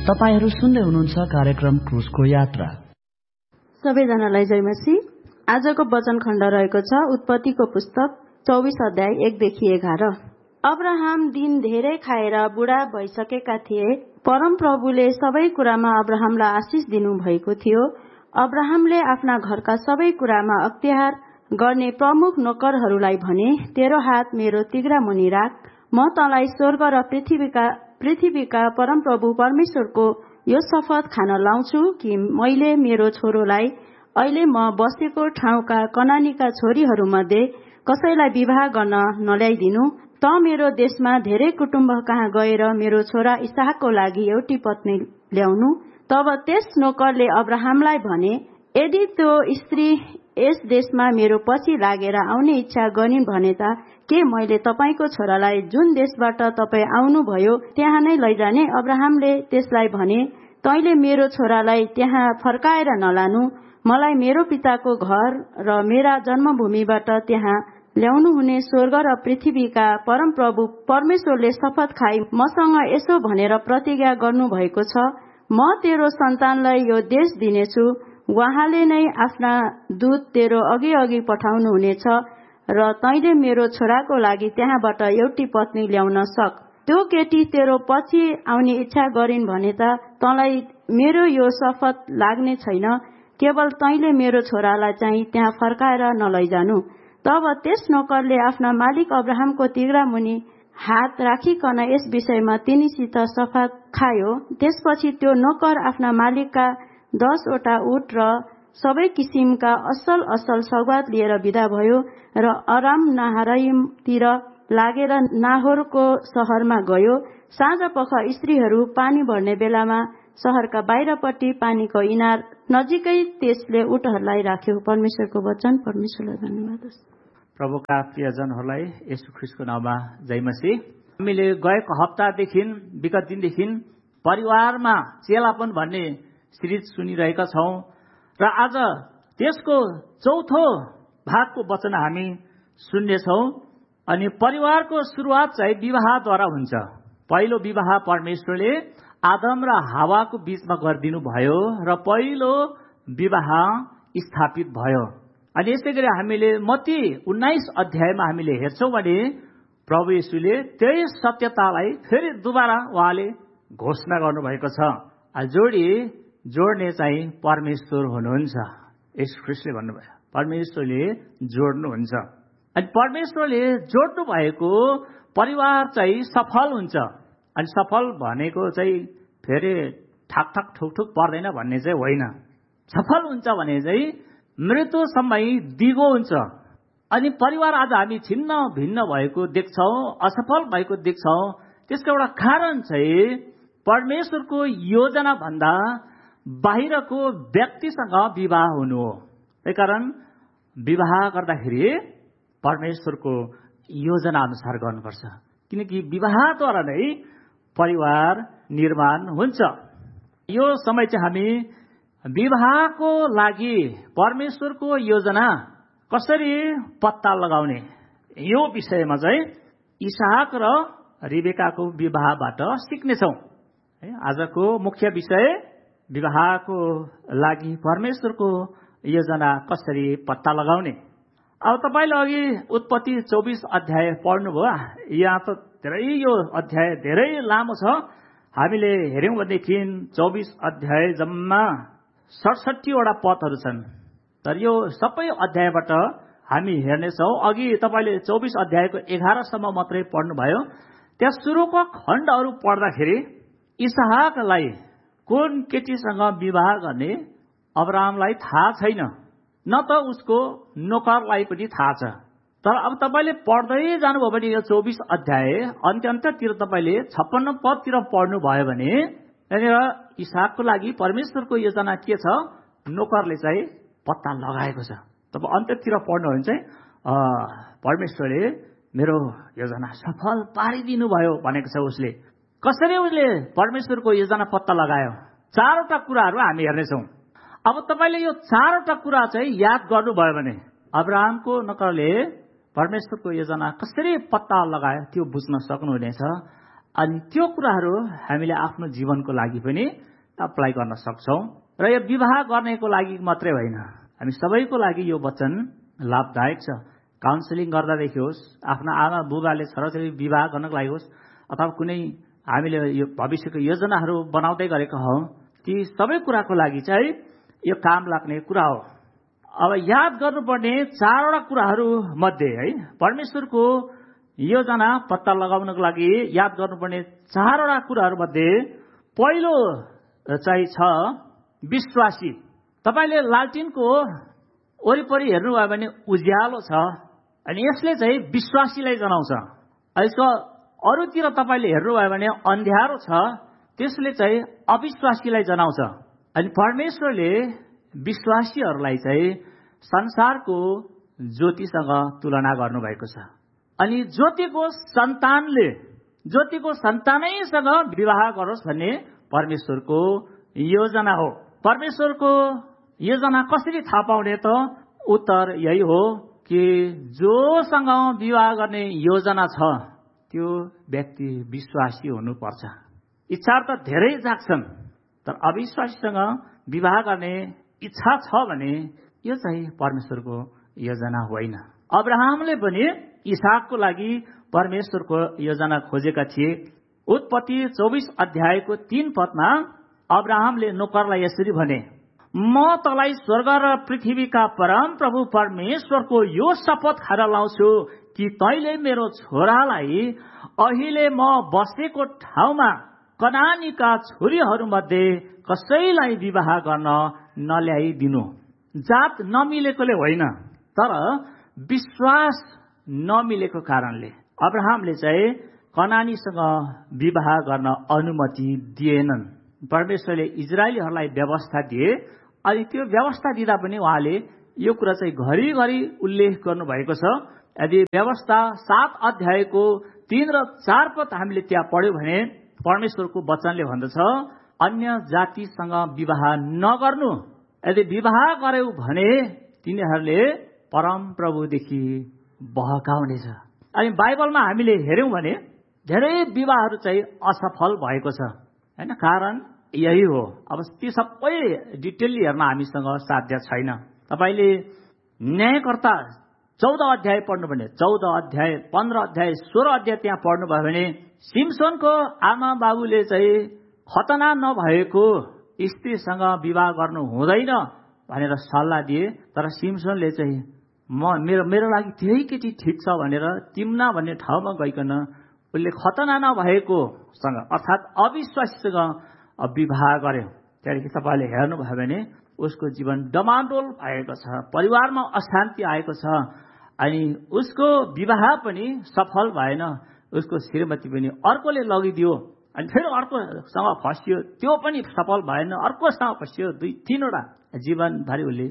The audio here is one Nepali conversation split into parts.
तपाईहरू सुन्दै हुनुहुन्छ कार्यक्रम क्रुजको यात्रा। सबैजनालाई जय मसीह। आजको वचन खण्ड रहेको छ उत्पत्तिको पुस्तक 24 अध्याय 1 देखि 11। अब्राहम दिन धेरै खाएर बुढा भइसकेका थिए। परमप्रभुले सबै कुरामा अब्राहमलाई आशिष दिनु भएको थियो। अब्राहमले आफ्ना घरका सबै कुरामा अख्तियार गर्ने प्रमुख नोकरहरूलाई भने, तेरो हात मेरो तिघ्रा मुनि राख, म तँलाई स्वर्ग र पृथ्वीका परमप्रभु परमेश्वरको यो शपथ खान लाउँछु कि मैले मेरो छोरोलाई अहिले म बसेको ठाउँका कनानीका छोरीहरूमध्ये कसैलाई विवाह गर्न नल्याइदिनु। त मेरो देशमा धेरै कुटुम्ब कहाँ गएर मेरो छोरा इसहाकको लागि एउटी पत्नी ल्याउनु। तब त्यस नोकरले अब्राहमलाई भने, यदि त्यो स्त्री यस देशमा मेरो पछि लागेर आउने इच्छा गरिन् भने त के मैले तपाईँको छोरालाई जुन देशबाट तपाईँ आउनुभयो त्यहाँ नै लैजाने? अब्राहमले त्यसलाई भने, तैँले मेरो छोरालाई त्यहाँ फर्काएर नलानु। मलाई मेरो पिताको घर र मेरा जन्मभूमिबाट त्यहाँ ल्याउनु हुने स्वर्ग र पृथ्वीका परमप्रभु परमेश्वरले शपथ खाई मसँग यसो भनेर प्रतिज्ञा गर्नु भएको छ, म तेरो सन्तानलाई यो देश दिनेछु। उहाँले नै आफ्ना दूत तेरो अघि अघि पठाउनु हुनेछ र तैँले मेरो छोराको लागि त्यहाँबाट एउटी पत्नी ल्याउन सक। त्यो केटी तेरो पछि आउने इच्छा गरिन् भने त तँलाई मेरो यो शपथ लाग्ने छैन, केवल तैँले मेरो छोरालाई चाहिँ त्यहाँ फर्काएर नलैजानु। तब त्यस नोकरले आफ्ना मालिक अब्राहमको तिघ्रा मुनि हात राखिकन यस विषयमा तिनीसित शपथ खायो। त्यसपछि त्यो नोकर आफ्ना मालिकका 10वटा ऊँट र सबै किसिमका असल असल सौगात लिएर विदा भयो र अराम नाहराइमतिर लागेर नाहोरको शहरमा गयो। साँझ पख स्त्रीहरू पानी भर्ने बेलामा शहरका बाहिरपट्टि पानीको इनार नजिकै त्यसले ऊँटहरूलाई राख्यो। परमेश्वरको वचन। परमेश्वरलाई धन्यवाद होस्। प्रभुका प्रियजनहरूलाई येशू ख्रीष्टको नाममा जय मसीह। हामीले गएको हप्तादेखि विगत दिनदेखि परिवारमा चेलापन भन्ने सिरिज सुनिरहेका छौं र आज त्यसको चौथो भागको वचन हामी सुन्नेछौं। अनि परिवारको सुरुवात चाहिँ विवाहद्वारा हुन्छ। पहिलो विवाह परमेश्वरले आदम र हावाको बीचमा गरिदिनु भयो र पहिलो विवाह स्थापित भयो। अनि यसै गरी हामीले मत्ती 19 अध्यायमा हामीले हेर्छौं भने प्रभु येशूले त्यही सत्यतालाई फेरि दुबारा उहाँले घोषणा गर्नुभएको छ। जोड्ने चाहिँ परमेश्वर हुनुहुन्छ। येशू ख्रीष्टले भन्नुभयो परमेश्वरले जोड्नुहुन्छ। अनि परमेश्वरले जोड्नु भएको परिवार चाहिँ सफल हुन्छ। अनि सफल भनेको चाहिँ फेरि ठक ठक ठुक ठुक पर्दैन भन्ने चाहिँ होइन। सफल हुन्छ भने चाहिँ मृत्युसम्म दिगो हुन्छ। अनि परिवार आज हामी छिन्न भिन्न भएको देख्छौं, असफल भएको देख्छौं। त्यसको एउटा कारण चाहिँ परमेश्वरको योजना भन्दा बाहिरको व्यक्तिसँग विवाह हुनु हो। त्यसकारण विवाह गर्दाखेरि परमेश्वरको योजना अनुसार गर्नुपर्छ, किनकि विवाहद्वारा नै परिवार निर्माण हुन्छ। यो समय चाहिँ हामी विवाहको लागि परमेश्वरको योजना कसरी पत्ता लगाउने यो विषयमा चाहिँ इसहाक र रिबेकाको विवाहबाट सिक्नेछौं। आजको मुख्य विषय विवाहको लागि परमेश्वरको योजना कसरी पत्ता लगाउने। अब तपाईले अघि उत्पत्ति 24 अध्याय पढ्नुभयो। यहाँ त यो अध्याय धेरै लामो छ। हामीले हेर्यौं भनेदेखि 24 अध्याय जम्मा 67 वटा पदहरू छन्। तर यो सबै अध्यायबाट हामी हेर्नेछौं। अघि तपाईले 24 अध्यायको 11 सम्म मात्रै पढ्नुभयो। त्यहाँ सुरुको खण्डहरू पढ्दाखेरि इसहाकलाई कुन केटीसँग विवाह गर्ने अब्राहमलाई थाहा छैन, न त उसको नोकरलाई पनि थाहा छ। तर अब तपाईले पढ्दै जानुभयो भने यो 24 अध्याय अन्त्यतिर तपाईले 56 पदतिर पढ्नुभयो भने यहाँनिर इसहाकको लागि परमेश्वरको योजना के छ नोकरले चाहिँ पत्ता लगाएको छ। तब अन्त्यतिर पढ्नु भने चाहिँ परमेश्वरले मेरो योजना सफल पारिदिनु भयो भनेको छ। उसले कसरी उसले परमेश्वरको योजना पत्ता लगायो 4वटा कुराहरू हामी हेर्नेछौं। अब तपाईले यो 4वटा कुरा चाहिँ याद गर्नुभयो भने अब्राहमको नोकरले परमेश्वरको योजना कसरी पत्ता लगायो त्यो बुझ्न सक्नुहुनेछ। अनि त्यो कुराहरू हामीले आफ्नो जीवनको लागि पनि अप्लाई गर्न सक्छौं। र यो विवाह गर्नेको लागि मात्रै होइन, हामी सबैको लागि यो वचन लाभदायक छ। काउन्सिलिङ गर्दादेखि होस्, आफ्ना आमा बुबाले छोराछोरी विवाह गर्नको लागि होस्, अथवा कुनै हामीले यो भविष्यको योजनाहरू बनाउँदै गरेका हौं, ती सबै कुराको लागि चाहिँ यो काम लाग्ने कुरा हो। अब याद गर्नुपर्ने 4वटा कुराहरू मध्ये है, परमेश्वरको योजना पत्ता लगाउनको लागि याद गर्नुपर्ने 4वटा कुराहरू मध्ये पहिलो चाहिँ छ विश्वासी। तपाईले लालटिनको वरिपरि हेर्नुभयो भने उज्यालो छ, अनि यसले चाहिँ विश्वासीलाई जनाउँछ। यसको अरूतिर तपाईले हेर्नुभयो भने अन्ध्यारो छ, त्यसले चाहिँ अविश्वासीलाई जनाउँछ। अनि परमेश्वरले विश्वासीहरूलाई चाहिँ संसारको ज्योतिसँग तुलना गर्नुभएको छ। अनि ज्योतिको सन्तानैसँग विवाह गरोस् भन्ने परमेश्वरको योजना हो। परमेश्वरको योजना कसरी थाहा पाउने त? उत्तर यही हो कि जोसँग विवाह गर्ने योजना छ त्यो व्यक्ति विश्वासी हुनुपर्छ। इच्छा त धेरै जाग्छन्, तर अविश्वासीसँग विवाह गर्ने इच्छा छ भने यो चाहिँ परमेश्वरको योजना होइन। अब्राहमले पनि इसहाकको लागि परमेश्वरको योजना खोजेका थिए। उत्पत्ति 24 अध्यायको 3 पदमा अब्राहमले नोकरलाई यसरी भने, म तँलाई स्वर्ग र पृथ्वीका परम प्रभु परमेश्वरको यो शपथ खाएर लाउँछु कि तैले मेरो छोरालाई अहिले म बसेको ठाउँमा कनानीका छोरीहरूमध्ये कसैलाई विवाह गर्न नल्याइदिनु। जात नमिलेकोले होइन, तर विश्वास नमिलेको कारणले अब्राहमले चाहिँ कनानीसँग विवाह गर्न अनुमति दिएनन्। परमेश्वरले इजरायलीहरूलाई व्यवस्था दिए, अनि त्यो व्यवस्था दिँदा पनि उहाँले यो कुरा चाहिँ घरिघरि उल्लेख गर्नुभएको छ। यदि व्यवस्था 7 अध्यायको 3 र 4 पद हामीले त्यहाँ पढ्यौं भने परमेश्वरको वचनले भन्दछ, अन्य जातिसँग विवाह नगर्नु। यदि विवाह गर्यौ भने तिनीहरूले परम प्रभुदेखि बहकाउनेछ। अनि बाइबलमा हामीले हेर्यौं भने धेरै विवाहहरू चाहिँ असफल भएको छ हैन। कारण यही हो। अब ती सबै डिटेलली हेर्न हामीसँग साध्य छैन। तपाईले न्यायकर्ता 14 अध्याय पढ्नु भने 14 अध्याय 15 अध्याय 16 अध्याय त्यहाँ पढ्नुभयो भने सिमसोनको आमा बाबुले चाहिँ खतना नभएको स्त्रीसँग विवाह गर्नु हुँदैन भनेर सल्लाह दिए, तर सिमसोनले चाहिँ मेरो लागि त्यही केटी ठिक छ भनेर तिम्ना भन्ने ठाउँमा गइकन उसले खतना नभएको सँग अर्थात् अविश्वासीसँग विवाह गर्यो। त्यहाँदेखि तपाईले हेर्नुभयो भने उसको जीवन डमाडोल भएको छ, परिवारमा अशान्ति आएको छ, अनि उसको विवाह पनि सफल भएन। उसको श्रीमती पनि अर्कोले लगिदियो, अनि फेरि अर्कोसँग फस्यो, त्यो पनि सफल भएन, अर्कोसँग फस्यो। 2-3वटा जीवनभरि उसले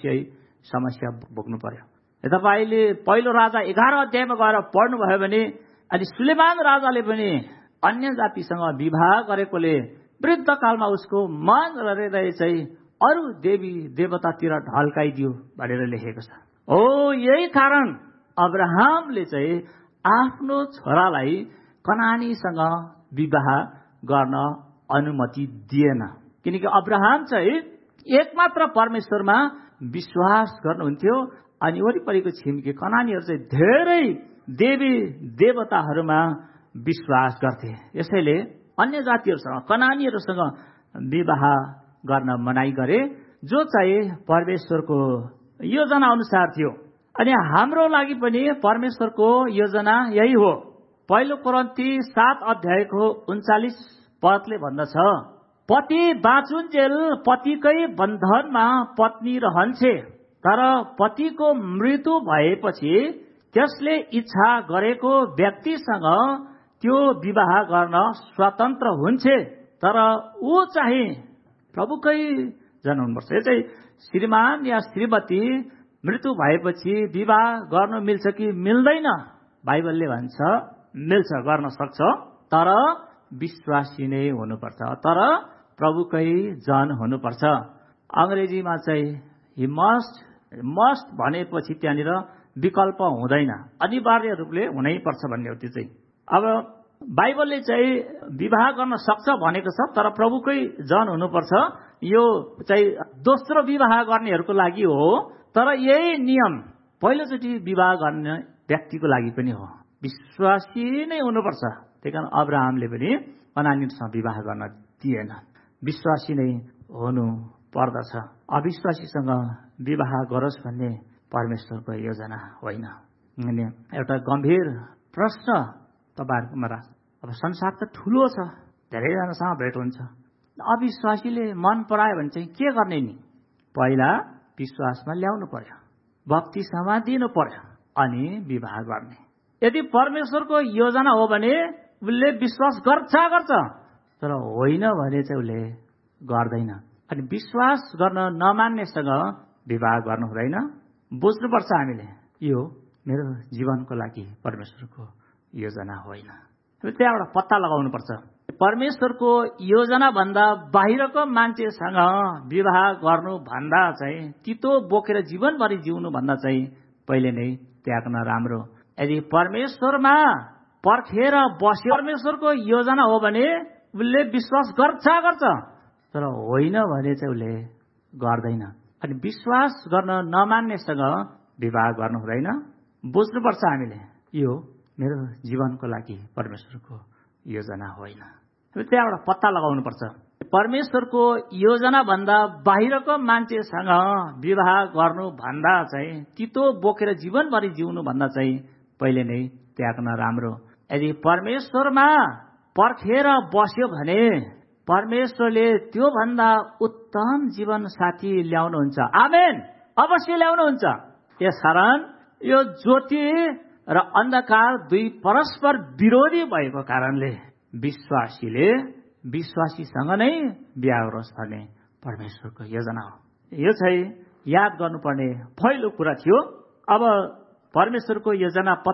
समस्या भोग्नु पर्यो। तपाईले पहिलो राजा 11 अध्यायमा गएर पढ्नुभयो भने अनि सुलेमान राजाले पनि अन्य जातिसँग विवाह गरेकोले वृद्ध कालमा उसको मन हृदय चाहिँ अरू देवी देवतातिर ढल्काइदियो भनेर लेखेको छ। हो, यही कारण अब्राहमले चाहिँ आफ्नो छोरालाई कनानीसँग विवाह गर्न अनुमति दिएन, किनकि अब्राहम चाहिँ एकमात्र परमेश्वरमा विश्वास गर्नुहुन्थ्यो। अनि वरिपरिको छिमेकी कनानीहरू चाहिँ धेरै देवी देवताहरूमा विश्वास गर्थे। यसैले अन्य जातिहरूसँग कनानीहरूसँग विवाह गर्न मनाई गरे, जो चाहिँ परमेश्वरको योजना अनुसार थियो। अनि हाम्रो लागि पनि परमेश्वरको योजना यही हो। पहिलो कोरिन्थी 7 अध्यायको 39 पदले भन्दछ, पति बाँचुन्जेल पतिकै बन्धनमा पत्नी रहन्छे, तर पतिको मृत्यु भएपछि त्यसले इच्छा गरेको व्यक्तिसँग त्यो विवाह गर्न स्वतन्त्र हुन्छे, तर ऊ चाहिँ प्रभुकै जन हुनुपर्छ। यो चाहिँ श्रीमान या श्रीमती मृत्यु भएपछि विवाह गर्न मिल्छ कि मिल्दैन? बाइबलले भन्छ मिल्छ, गर्न सक्छ, तर विश्वासी नै हुनुपर्छ, तर प्रभुकै जन हुनुपर्छ। अंग्रेजीमा चाहिँ ही मस्ट भनेपछि त्यहाँनिर विकल्प हुँदैन, अनिवार्य रूपले हुनै पर्छ भन्ने हो। त्यो चाहिँ अब बाइबलले चाहिँ विवाह गर्न सक्छ भनेको छ, तर प्रभुकै जन हुनुपर्छ। यो चाहिँ दोस्रो विवाह गर्नेहरूको लागि हो, तर यही नियम पहिलोचोटि विवाह गर्ने व्यक्तिको लागि पनि हो। विश्वासी नै हुनुपर्छ। त्यही कारण अब्राहमले पनि कनानीसँग विवाह गर्न दिएन। विश्वासी नै हुनु पर्दछ। अविश्वासीसँग विवाह गरोस् भन्ने परमेश्वरको योजना होइन। अनि एउटा गम्भीर प्रश्न तपाईँहरूकोमा राख्छ। अब संसार त ठुलो छ, धेरैजनासँग भेट हुन्छ। अविश्वासीले मन परायो भने चाहिँ के गर्ने नि? पहिला विश्वासमा ल्याउनु पर्यो, बप्तिस्मा दिनु पर्यो, अनि विवाह गर्ने। यदि परमेश्वरको योजना हो भने उसले विश्वास गर्छ, तर होइन भने चाहिँ उसले गर्दैन। अनि विश्वास गर्न नमान्नेसँग विवाह गर्नु हुँदैन। बुझ्नुपर्छ हामीले, यो मेरो जीवनको लागि परमेश्वरको योजना होइन। त्यहाँबाट पत्ता लगाउनु पर्छ। परमेश्वरको योजना भन्दा बाहिरको मान्छेसँग विवाह गर्नु भन्दा चाहिँ तितो बोकेर जीवनभरि जिउनु भन्दा चाहिँ पहिले नै त्याग्न राम्रो। यदि परमेश्वरमा पर्खेर बस्यो, परमेश्वरको योजना हो भने उसले विश्वास गर्छ, तर होइन भने चाहिँ उसले गर्दैन। अनि विश्वास गर्न नमान्नेसँग विवाह गर्नु हुँदैन। बुझ्नुपर्छ हामीले, यो मेरो जीवनको लागि परमेश्वरको योजना होइन। त्यहाँबाट पत्ता लगाउनु पर्छ। परमेश्वरको योजना भन्दा बाहिरको मान्छेसँग विवाह गर्नु भन्दा चाहिँ तितो बोकेर जीवनभरि जिउनु भन्दा चाहिँ पहिले नै त्याग्न राम्रो। यदि परमेश्वरमा पर्खेर बस्यो भने परमेश्वरले त्यो भन्दा उत्तम जीवन साथी ल्याउनुहुन्छ। आमेन, अवश्य ल्याउनुहुन्छ। यसकारण यो ज्योति र अन्धकार दुई परस्पर विरोधी भएको कारणले विश्वासीले विश्वासीसँग नै बिहा गरोस् भन्ने परमेश्वरको योजना हो। यो चाहिँ याद गर्नुपर्ने पहिलो कुरा थियो। अब परमेश्वरको योजना